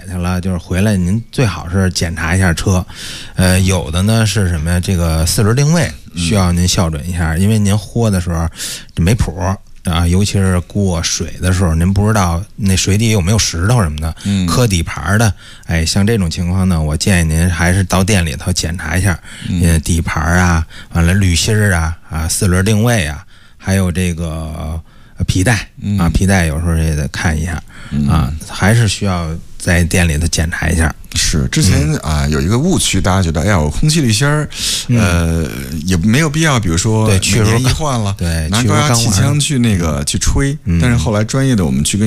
去了，就是回来您最好是检查一下车，有的呢是什么呀？这个四轮定位需要您校准一下，因为您豁的时候没谱啊，尤其是过水的时候，您不知道那水底有没有石头什么的，磕底盘的，哎，像这种情况呢，我建议您还是到店里头检查一下，底盘啊，完了滤芯啊，四轮定位啊，还有这个皮带啊，皮带有时候也得看一下啊，还是需要在店里头检查一下。 是之前有一个误区，大家觉得哎呀，我空气滤芯儿，也没有必要，比如说每年一换了， 对， 拿高压气枪去去吹，但是后来专业的我们去跟